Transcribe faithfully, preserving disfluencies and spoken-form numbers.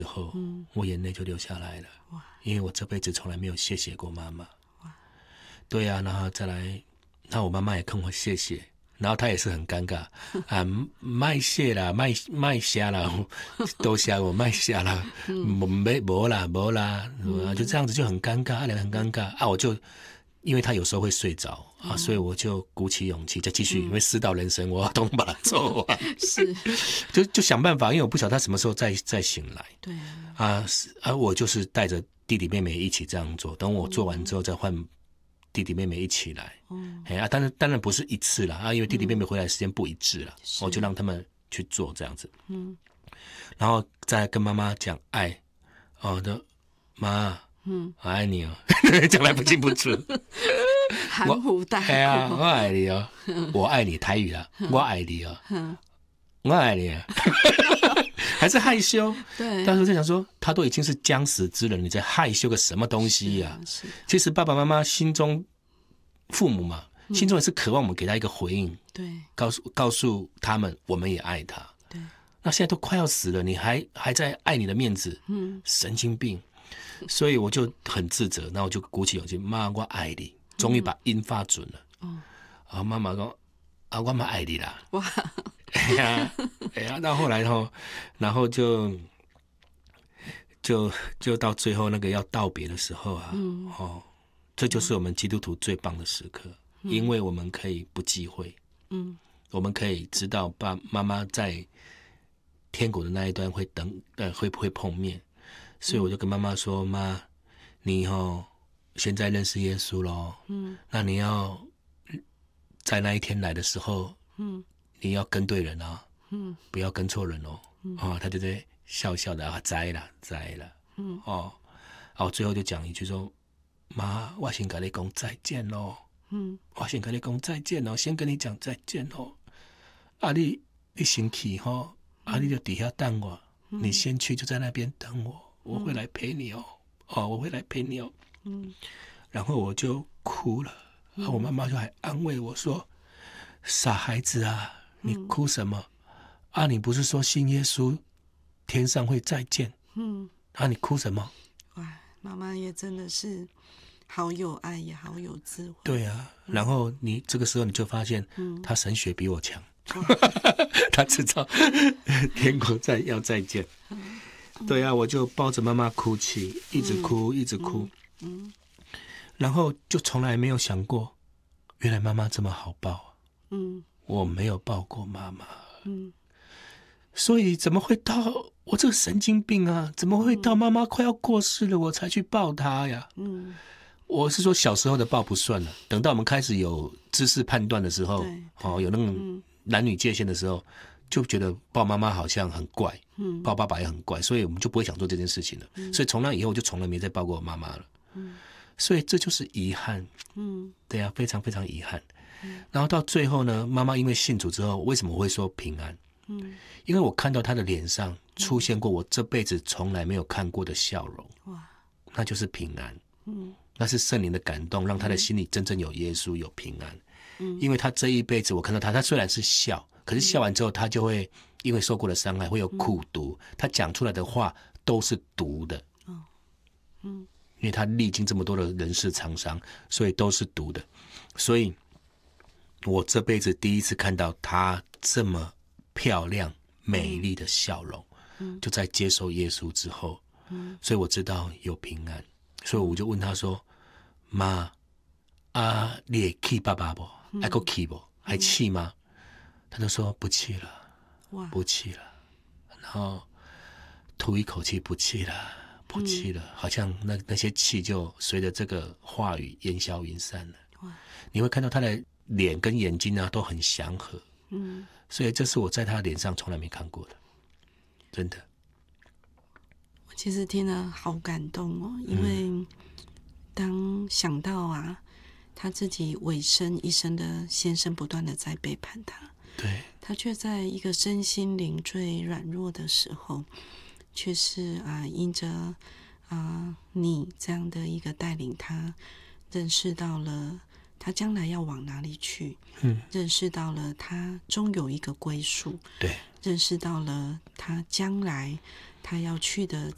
后，嗯，我眼泪就流下来了。哇！因为我这辈子从来没有谢谢过妈妈。哇！对啊，然后再来，那我妈妈也跟我谢谢，然后她也是很尴尬啊，卖谢啦，卖卖虾啦，都虾我卖虾啦，没没啦没啦，嗯、就这样子就很尴尬，两个很尴尬啊，我就。因为他有时候会睡着啊，所以我就鼓起勇气再继续，嗯、因为世道人生，我要都把它做完。 是， 就就想办法，因为我不晓得他什么时候再再醒来。 对啊，啊，我就是带着弟弟妹妹一起这样做，等我做完之后再换弟弟妹妹一起来。嗯，哎啊，当然当然不是一次啦啊，因为弟弟妹妹回来时间不一致了，嗯、我就让他们去做这样子。嗯，然后再跟妈妈讲爱，哦的妈。嗯，我爱你哦，讲来不清不楚， 含糊带过。 哎呀，我爱你哦，我爱你台语啦，我爱你哦，我爱你啊，还是害羞。 对， 当时在想说，他都已经是将死之人，你在害羞个什么东西呀、啊？其实爸爸妈妈心中，父母嘛，嗯、心中也是渴望我们给他一个回应， 对， 告诉告诉他们，我们也爱他。对，那现在都快要死了，你还还在爱你的面子，嗯，神经病。所以我就很自责，那我就鼓起勇气，妈，我爱你，终于把音发准了。嗯，啊，妈妈说，啊，我嘛爱你啦。哇，哎呀，哎呀，到后来后，然后就就就到最后那个要道别的时候啊，嗯、哦，这就是我们基督徒最棒的时刻，嗯、因为我们可以不忌讳，嗯，我们可以知道爸妈妈在天国的那一端会等，呃，会不会碰面。所以我就跟妈妈说：“妈，你以后现在认识耶稣咯，嗯，那你要在那一天来的时候，嗯，你要跟对人啊，嗯，不要跟错人哦。嗯、哦，他就在笑笑的啊，栽了，栽了，嗯，哦，然后最后就讲一句说：妈，我先跟你讲再见咯，嗯，我先跟你讲再见哦，先跟你讲再见哦。啊你，你你先去吼，啊你就底下等我，嗯、你先去就在那边等我。”我会来陪你哦，哦，我会来陪你哦。嗯，然后我就哭了，嗯、啊，我妈妈就还安慰我说：“傻孩子啊，你哭什么？嗯、啊，你不是说信耶稣，天上会再见？嗯，啊，你哭什么？” 哇，妈妈也真的是好有爱，也好有智慧。 对啊，嗯、然后你这个时候你就发现，嗯，他神学比我强，他知道天国再要再见。嗯对啊，我就抱着妈妈哭泣，一直哭，一直哭，嗯嗯、然后就从来没有想过，原来妈妈这么好抱，嗯，我没有抱过妈妈，嗯，所以怎么会到我这个神经病啊？怎么会到妈妈快要过世了我才去抱她呀？嗯，我是说小时候的抱不算了，等到我们开始有知识判断的时候，哦，有那种男女界限的时候。就觉得抱妈妈好像很怪，嗯，抱爸爸也很怪，所以我们就不会想做这件事情了。嗯、所以从那以后，我就从来没再抱过我妈妈了。嗯，所以这就是遗憾。嗯，对啊，非常非常遗憾。嗯、然后到最后呢，妈妈因为信主之后，为什么我会说平安？嗯，因为我看到她的脸上出现过我这辈子从来没有看过的笑容。哇，那就是平安。嗯，那是圣灵的感动，让她的心里真正有耶稣，有平安。嗯，因为她这一辈子，我看到她，她虽然是笑。可是笑完之后，他就会因为受过的伤害，会有苦毒。嗯、他讲出来的话都是毒的，哦，嗯，因为他历经这么多的人世沧桑，所以都是毒的。所以，我这辈子第一次看到他这么漂亮、美丽的笑容，嗯、就在接受耶稣之后，嗯、所以我知道有平安。所以我就问他说：“妈，啊，你会气爸爸不？还够气不？还气吗？”他就说不气了，哇，不气了，然后吐一口气，不气了，不气了，嗯、好像那那些气就随着这个话语烟消云散了。哇，你会看到他的脸跟眼睛啊都很祥和，嗯，所以这是我在他脸上从来没看过的，真的。 我其实听了好感动哦，因为当想到啊，他自己尾声一生的先生不断的在背叛他。 对， 他却在一个身心灵最软弱的时候，却是啊，因着啊你这样的一个带领他，认识到了他将来要往哪里去，嗯，认识到了他终有一个归宿， 对， 认识到了他将来他要去的